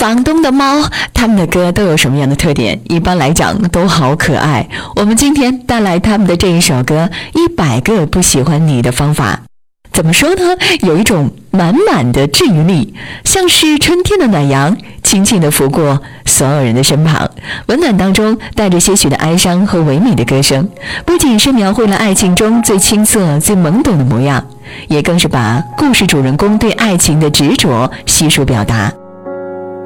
房东的猫，他们的歌都有什么样的特点？一般来讲都好可爱。我们今天带来他们的这一首歌《100个不喜欢你的方法》。怎么说呢？有一种满满的治愈力，像是春天的暖阳，轻轻地拂过所有人的身旁，温暖当中带着些许的哀伤和唯美的歌声，不仅是描绘了爱情中最青涩最懵懂的模样，也更是把故事主人公对爱情的执着悉数表达。